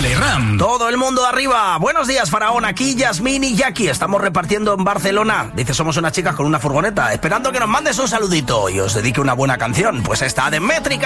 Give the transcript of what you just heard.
Telegram. Todo el mundo arriba. Buenos días, Faraón. Aquí Yasmín y Jackie. Estamos repartiendo en Barcelona. Dice, somos unas chicas con una furgoneta, esperando que nos mandes un saludito y os dedique una buena canción. Pues esta de Métrica.